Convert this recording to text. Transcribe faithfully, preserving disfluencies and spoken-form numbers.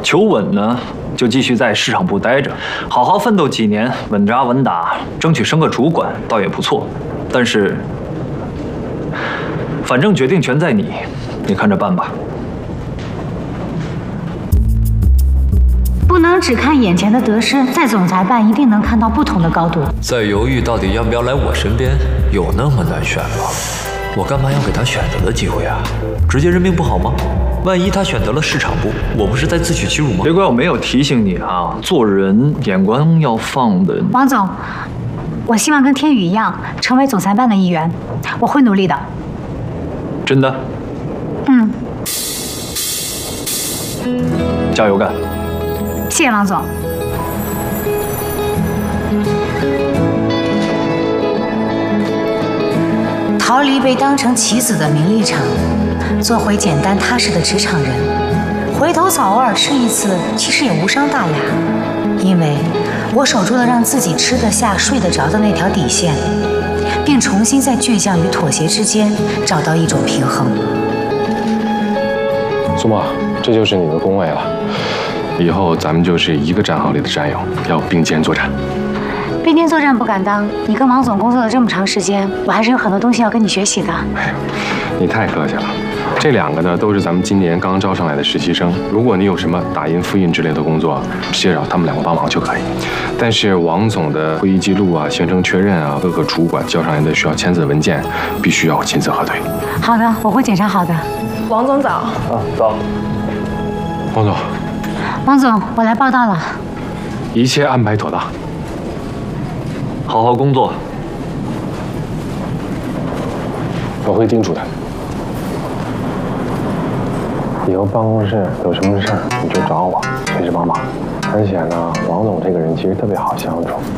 求稳呢，就继续在市场部待着，好好奋斗几年，稳扎稳打，争取升个主管，倒也不错。但是，反正决定权在你，你看着办吧。 不能只看眼前的得失，在总裁办一定能看到不同的高度。 在犹豫到底要不要来我身边，有那么难选吗？我干嘛要给他选择的机会啊？直接任命不好吗？万一他选择了市场部，我不是在自取其辱吗？ 别怪我没有提醒你啊，做人眼光要放的。 王总，我希望跟天宇一样，成为总裁办的一员，我会努力的。 真的？ 嗯。 加油干！ 谢谢王总。逃离被当成棋子的名利场，做回简单踏实的职场人。回头草偶尔吃一次，其实也无伤大雅。因为我守住了让自己吃得下、睡得着的那条底线，并重新在倔强与妥协之间找到一种平衡。 苏沫，这就是你的工位了。以后咱们就是一个战壕里的战友，要并肩作战。 并肩作战不敢当，你跟王总工作了这么长时间，我还是有很多东西要跟你学习的。 哎，你太客气了。这两个呢，都是咱们今年刚招上来的实习生。如果你有什么打印、复印之类的工作，直接找他们两个帮忙就可以。但是王总的会议记录啊、行程确认啊、各个主管交上来的需要签字的文件，必须要我亲自核对。 好的，我会检查好的。 王总早。 啊，早。 王总。 王总，我来报道了。 一切安排妥当。 好好工作。 我会叮嘱的。以后办公室有什么事儿你就找我，随时帮忙。而且呢，王总这个人其实特别好相处。